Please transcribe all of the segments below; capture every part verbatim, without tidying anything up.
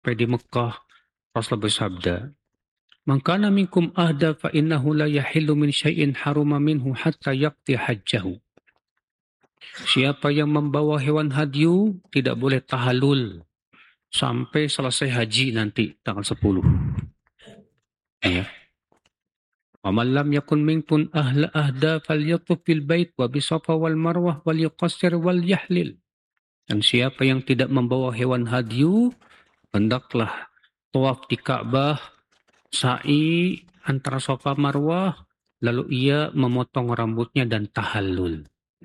sampai di Mekah, Rasulullah bersabda, "Man kana minkum ahda fa innahu la yahillu min syai'in haruma minhu hatta yaqdi hajjahu." Siapa yang membawa hewan hadyu tidak boleh tahallul sampai selesai haji nanti tanggal sepuluh. Ya. Wa man lam yakun minkum ahla ahda falyatuf bil bait wa bisafa wal marwah wal yuqassir wal yahlil. Dan siapa yang tidak membawa hewan hadyu, hendaklah tawaf di Ka'bah, sa'i antara Safa Marwah, lalu ia memotong rambutnya dan tahallul.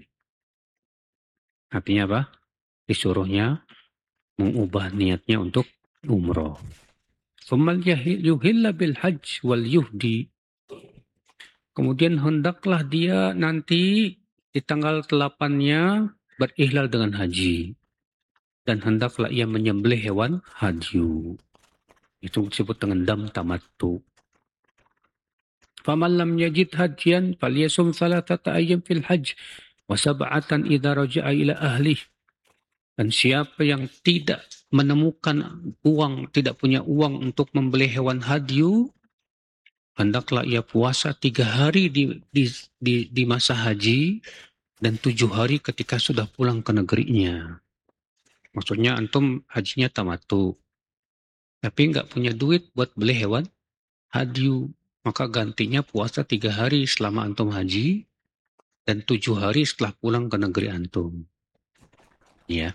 Artinya apa? Disuruhnya mengubah niatnya untuk umroh. Tsumma yuhilla bil hajj wal yuhdi. Kemudian hendaklah dia nanti di tanggal delapan-nya berihlal dengan haji. Dan hendaklah ia menyembelih hewan hadyu. Itu disebut dengan dam tamattu. Faman lam yajid hadiyan falyasum thalathata ayyam fil hajj wa sab'atan idza raja'a ila ahlih. Dan siapa yang tidak menemukan uang, tidak punya uang untuk membeli hewan hadyu, hendaklah ia puasa tiga hari di, di, di, di masa haji dan tujuh hari ketika sudah pulang ke negerinya. Maksudnya antum hajinya tamattu, tapi nggak punya duit buat beli hewan hadyu, maka gantinya puasa tiga hari selama antum haji dan tujuh hari setelah pulang ke negeri antum. Ya.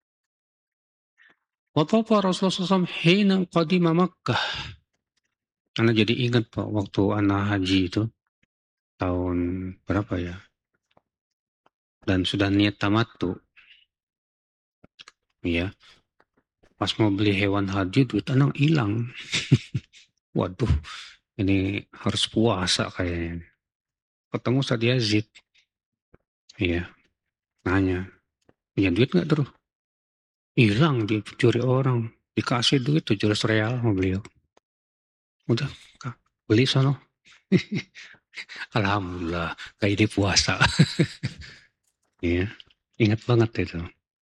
Watafa Rasulullah shallallahu alaihi wasallam hina qadima Makkah. Ana jadi ingat Pak, waktu ana haji itu tahun berapa ya? Dan sudah niat tamattu. Ya. Pas mau beli hewan haji duit ana hilang. Waduh, ini harus puasa kayaknya. Ketemu Ustaz Yazid. Iya. Nanya, punya duit nggak terus? Hilang, dicuri orang. Dikasih duit tujuh ratus real sama beliau. Udah, Kak, beli sono. Alhamdulillah, kayak ini puasa. Iya, ingat banget itu.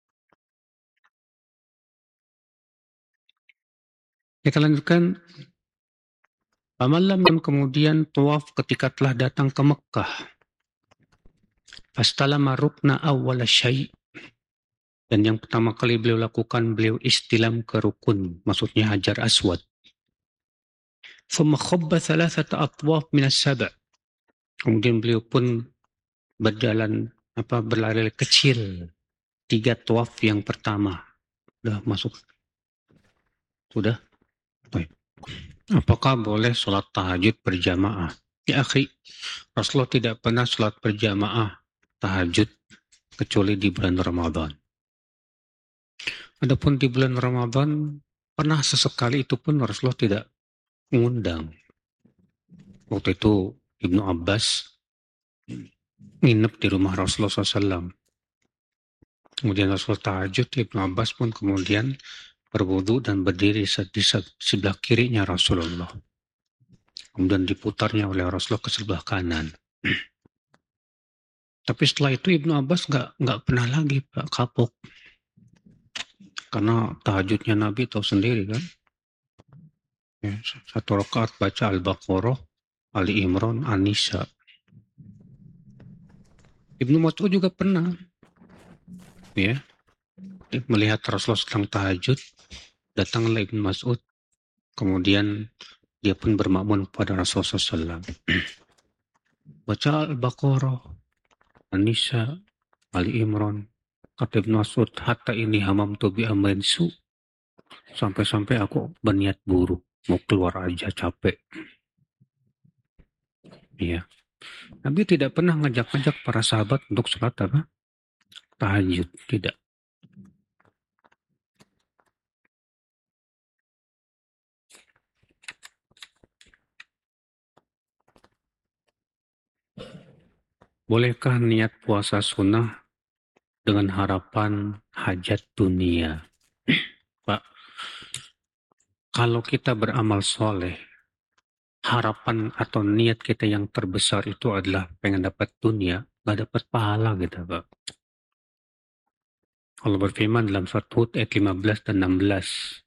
Ya, kita lanjutkan. Pamalam yang kemudian tawaf ketika telah datang ke Mekah. Fastalama rukna awwala syai'. Dan yang pertama kali beliau lakukan, beliau istilam ke rukun, maksudnya Hajar Aswad. Thumma khabba thalathata atwaf minas sab'. Kemudian beliau pun berjalan apa berlari kecil tiga tawaf yang pertama. Sudah masuk? Sudah? Baik. Apakah boleh sholat tahajud berjamaah? Ya akhi, Rasulullah tidak pernah sholat berjamaah tahajud kecuali di bulan Ramadan. Adapun di bulan Ramadan, pernah sesekali itu pun Rasulullah tidak mengundang. Waktu itu Ibnu Abbas nginep di rumah Rasulullah shallallahu alaihi wasallam. Kemudian Rasulullah tahajud, Ibnu Abbas pun kemudian berwudu dan berdiri di sebelah kirinya Rasulullah. Kemudian diputarnya oleh Rasulullah ke sebelah kanan. Tapi setelah itu Ibnu Abbas nggak nggak pernah lagi Pak kapok. Karena tahajudnya Nabi tahu sendiri kan. Ya, satu rakaat baca Al-Baqarah, Ali Imran, An-Nisa. Ibnu Mas'ud juga pernah ya melihat Rasulullah sedang tahajud, datanglah Ibnu Mas'ud, kemudian dia pun bermakmun pada Rasulullah shallallahu alaihi wasallam. Baca Al-Baqarah, An-Nisa, Ali Imran. Kata Ibnu Mas'ud, hatta ini hamamtu bi amrin su. Sampai-sampai aku berniat buruk, mau keluar aja capek. Iya. Nabi tidak pernah ngajak-ngajak para sahabat untuk sholat apa? Tahajud, tidak. Bolehkah niat puasa sunnah dengan harapan hajat dunia? Pak, kalau kita beramal soleh, harapan atau niat kita yang terbesar itu adalah pengen dapat dunia, gak dapat pahala kita Pak. Allah berfirman dalam surat Hud ayat lima belas dan enam belas.